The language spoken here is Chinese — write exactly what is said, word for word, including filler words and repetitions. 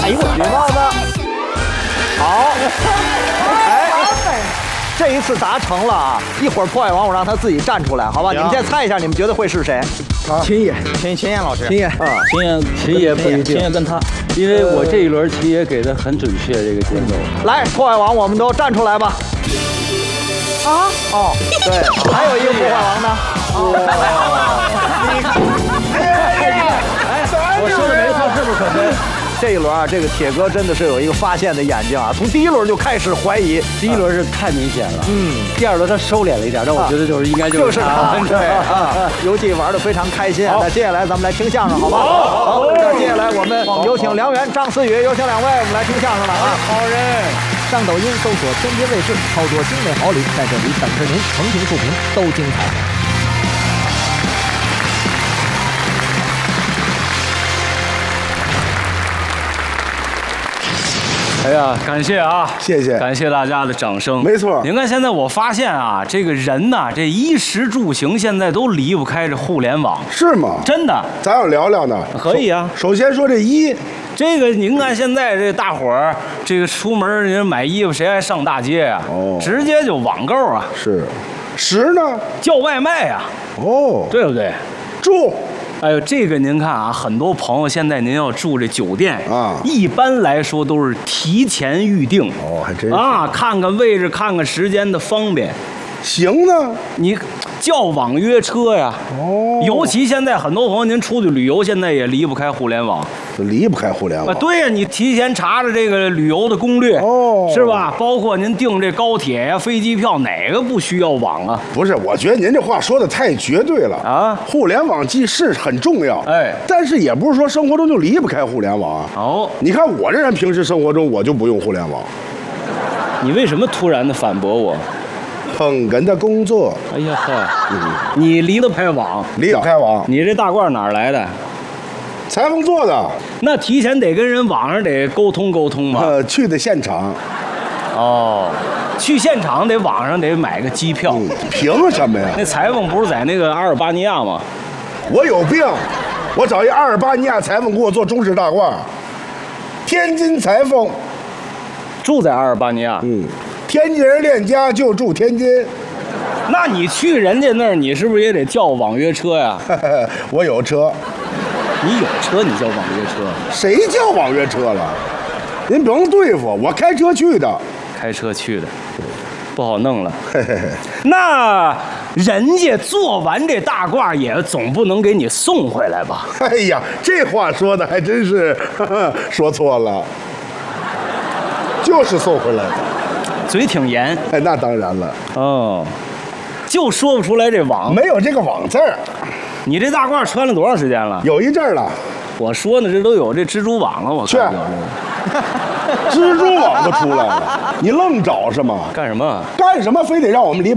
一过绿帽子。好，哎，这一次达成了啊！一会儿破坏王我让他自己站出来，好吧？你们先猜一下，你们觉得会是谁？ 啊，秦野，秦秦岩老师， 秦野， 啊， 秦野，秦野不一定，秦野跟他，因为我这一轮秦野给的很准确，这个节奏。 来，破坏王，我们都站出来吧。啊？哦，对，还有一个破坏王呢。 我说的没错，是不是可真？ 这一轮啊，这个铁哥真的是有一个发现的眼睛啊，从第一轮就开始怀疑， 第一轮是太明显了， 嗯， 第二轮他收敛了一点，但我觉得就是应该就是他， 对啊，游戏玩的非常开心。那接下来咱们来听相声，好吧？好，那接下来我们有请梁元、张思雨，有请两位，我们来听相声了啊！ 好人。 上抖音搜索天津卫视，操作精美好礼，在这里等着您，横屏竖屏都精彩。 哎呀，感谢啊， 谢谢， 感谢大家的掌声。 没错， 您看现在我发现啊，这个人呐，这衣食住行现在都离不开这互联网， 是吗？ 真的， 咱要聊聊呢。 可以啊。 首先说这衣， 这个您看现在这大伙儿，这个出门人买衣服谁还上大街啊？ 哦， 直接就网购啊。 是，食呢？ 叫外卖啊。 哦， 对不对？ 住。 哎呦，这个您看啊，很多朋友现在您要住这酒店啊， 一般来说都是提前预定。 哦，还真是啊，看看位置，看看时间的方便。 行呢， 你叫网约车呀。 哦， 尤其现在很多朋友您出去旅游，现在也离不开互联网。 离不开互联网。 啊，对呀，你提前查查这个旅游的攻略， 哦， 是吧？包括您订这高铁呀、飞机票，哪个不需要网啊？ 不是，我觉得您这话说的太绝对了啊！ 互联网既是很重要， 哎， 但是也不是说生活中就离不开互联网啊。 哦， 你看我这人平时生活中我就不用互联网。 你为什么突然的反驳我？ 捧哏的工作。 哎呀呵，嗯、你离得开网？ 离得开网。 你这大褂哪儿来的？ 裁缝做的。 那提前得跟人网上得沟通沟通吧？ 呃，去的现场。 哦，去现场得网上得买个机票。 嗯、凭什么呀？ 那裁缝不是在那个阿尔巴尼亚吗？ 我有病，我找一阿尔巴尼亚裁缝给我做中式大褂。天津裁缝住在阿尔巴尼亚。 嗯，天津人恋家就住天津。 那你去人家那儿，你是不是也得叫网约车呀？ 我有车。 你有车，你叫网约车？ 谁叫网约车了？您甭对付，我开车去的。 开车去的，不好弄了。那人家做完这大褂，也总不能给你送回来吧？ 哎呀，这话说的还真是呵呵说错了，就是送回来的。 嘴挺严。 哎，那当然了。 哦，就说不出来这网， 没有这个网字儿。 你这大褂穿了多长时间了？ 有一阵儿了。 我说呢，这都有这蜘蛛网了，我看有这蜘蛛网都出来了，你愣找是吗？ 干什么？ 干什么？非得让我们离